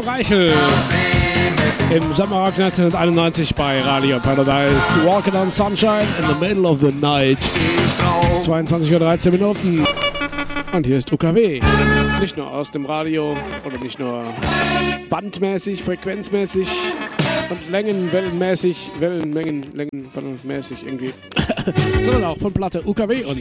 Reichel im Sommerrock 1991 bei Radio Paradise. Walking on Sunshine in the middle of the night. 22:13 Uhr. Und hier ist UKW. Nicht nur aus dem Radio oder nicht nur bandmäßig, frequenzmäßig und längenmäßig irgendwie, sondern auch von Platte UKW und